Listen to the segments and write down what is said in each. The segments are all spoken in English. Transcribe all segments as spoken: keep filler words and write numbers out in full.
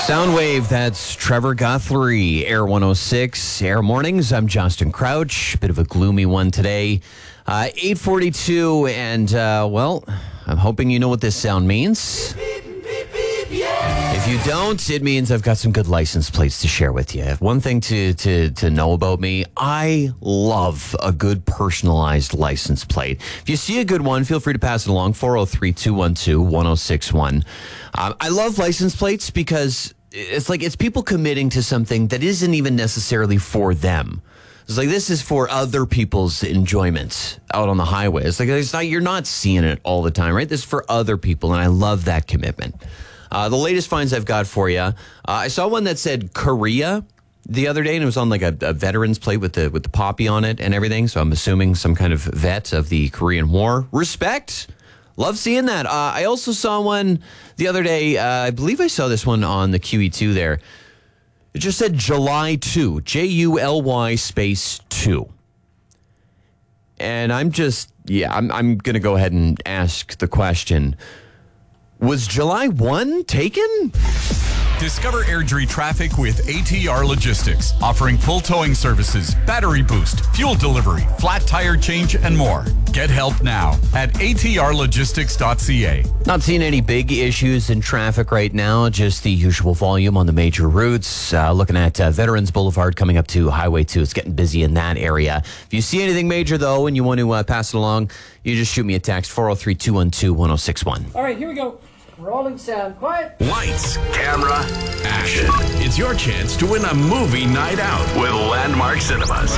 Soundwave, that's Trevor Guthrie, Air one oh six, Air Mornings. I'm Justin Crouch. Bit of a gloomy one today. Uh, eight forty-two, and, uh, well, I'm hoping you know what this sound means. If you don't, it means I've got some good license plates to share with you. One thing to, to, to know about me, I love a good personalized license plate. If you see a good one, feel free to pass it along, four oh three, two one two, one oh six one. Um, I love license plates because it's like it's people committing to something that isn't even necessarily for them. It's like this is for other people's enjoyment out on the highway. It's like it's not, you're not seeing it all the time, right? This is for other people, and I love that commitment. Uh, the latest finds I've got for you. Uh, I saw one that said Korea the other day, and it was on like a, a veteran's plate with the with the poppy on it and everything. So I'm assuming some kind of vet of the Korean War. Respect. Love seeing that. Uh, I also saw one the other day. Uh, I believe I saw this one on the Q E two there. It just said July two, J U L Y space two. And I'm just, yeah, I'm, I'm going to go ahead and ask the question. Was July first taken? Discover Airdrie traffic with A T R Logistics, offering full towing services, battery boost, fuel delivery, flat tire change, and more. Get help now at A T R logistics dot C A. Not seeing any big issues in traffic right now, just the usual volume on the major routes. Uh, looking at uh, Veterans Boulevard coming up to Highway two. It's getting busy in that area. If you see anything major, though, and you want to uh, pass it along, you just shoot me a text, four oh three, two one two, one oh six one. All right, here we go. Rolling sound. Quiet. Lights, camera, action. It's your chance to win a movie night out with Landmark Cinemas.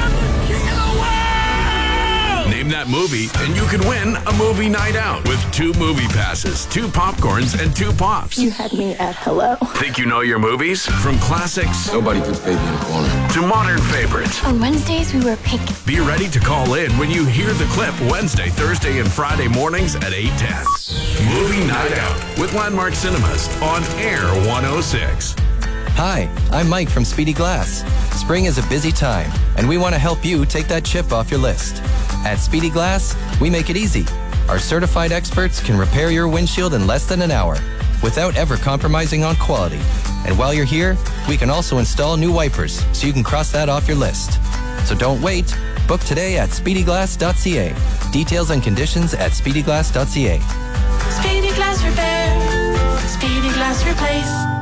Name that movie, and you could win a movie night out with two movie passes, two popcorns, and two pops. You had me at hello. Think you know your movies? From classics Nobody puts baby in a corner to modern favorites. On Wednesdays, we wear pink. Be ready to call in when you hear the clip Wednesday, Thursday, and Friday mornings at eight ten. Movie Night Out with Landmark Cinemas on Air one oh six. Hi, I'm Mike from Speedy Glass. Spring is a busy time, and we want to help you take that chip off your list. At Speedy Glass, we make it easy. Our certified experts can repair your windshield in less than an hour without ever compromising on quality. And while you're here, we can also install new wipers so you can cross that off your list. So don't wait. Book today at speedy glass dot c a. Details and conditions at speedy glass dot c a. Speedy Glass Repair. Speedy Glass Replace.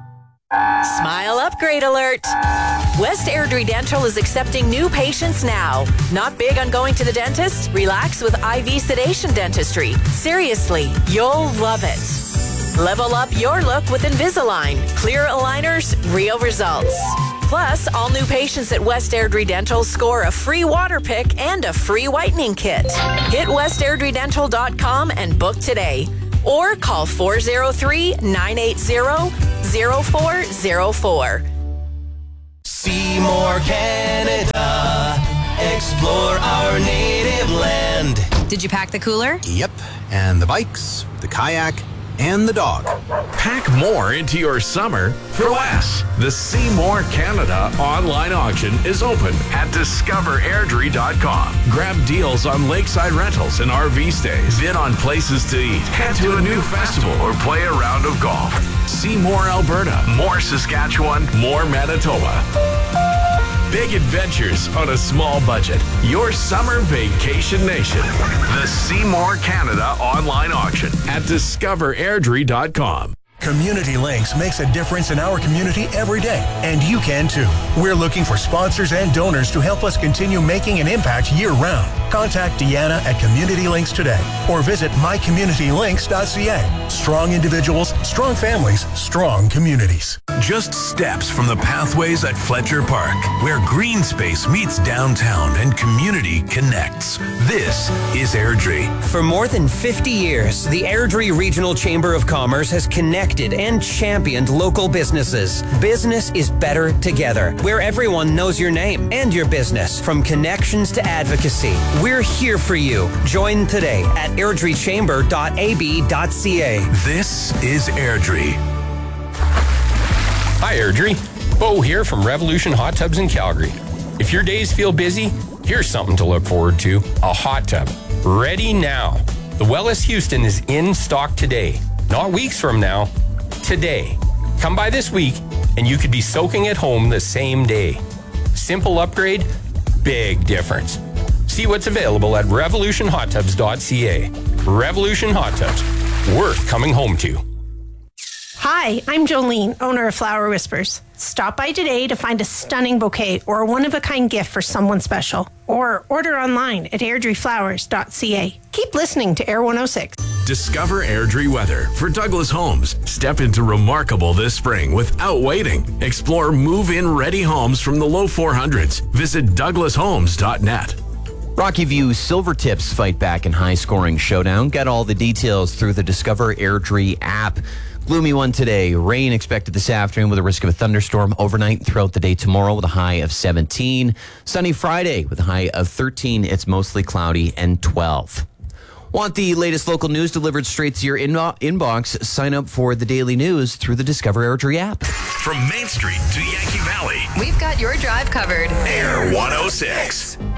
Smile upgrade alert. West Airdrie Dental is accepting new patients now. Not big on going to the dentist? Relax with I V sedation dentistry. Seriously, you'll love it. Level up your look with Invisalign. Clear aligners, real results. Plus, all new patients at West Airdrie Dental score a free water pick and a free whitening kit. Hit west airdrie dental dot com and book today. Or call four oh three, nine eight zero, zero four zero four. Seymour, Canada. Explore our native land. Did you pack the cooler? Yep, and the bikes, the kayak, and the dog. Pack more into your summer for less. The Seymour Canada online auction is open at discover airdrie dot com. Grab deals on lakeside rentals and R V stays. Bid on places to eat. Head to a new festival or play a round of golf. See more Alberta, more Saskatchewan, more Manitoba. Big adventures on a small budget. Your summer vacation nation. The Seymour Canada online auction at discover airdrie dot com. Community Links makes a difference in our community every day, and you can too. We're looking for sponsors and donors to help us continue making an impact year-round. Contact Deanna at Community Links today or visit my community links dot c a. Strong individuals, strong families, strong communities. Just steps from the pathways at Fletcher Park, where green space meets downtown and community connects. This is Airdrie. For more than fifty years, the Airdrie Regional Chamber of Commerce has connected and championed local businesses. Business is better together, where everyone knows your name and your business, from connections to advocacy. We're here for you. Join today at airdrie chamber dot a b dot c a. This is Airdrie. Hi, Airdrie. Bo here from Revolution Hot Tubs in Calgary. If your days feel busy, here's something to look forward to. A hot tub. Ready now. The Wellis Houston is in stock today. Not weeks from now. Today. Come by this week and you could be soaking at home the same day. Simple upgrade, big difference. See what's available at revolution hot tubs dot c a. Revolution Hot Tubs, worth coming home to. Hi, I'm Jolene, owner of Flower Whispers. Stop by today to find a stunning bouquet or a one-of-a-kind gift for someone special. Or order online at airdrie flowers dot c a. Keep listening to Air one oh six. Discover Airdrie weather for Douglas Homes. Step into remarkable this spring without waiting. Explore move-in ready homes from the low four hundreds. Visit douglas homes dot net. Rocky View Silvertips fight back in high-scoring showdown. Get all the details through the Discover Airdrie app. Gloomy one today. Rain expected this afternoon with a risk of a thunderstorm overnight and throughout the day tomorrow with a high of seventeen. Sunny Friday with a high of thirteen. It's mostly cloudy and twelve. Want the latest local news delivered straight to your in- inbox? Sign up for the daily news through the Discover Airdrie app. From Main Street to Yankee Valley, We've got your drive covered. Air one oh six.